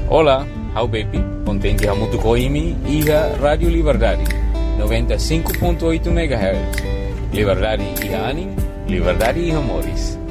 Olá, how baby, contente a muito coimi iha Radio Liberdade, 95.8 MHz. Liberdade iha aning, liberdade iha amores.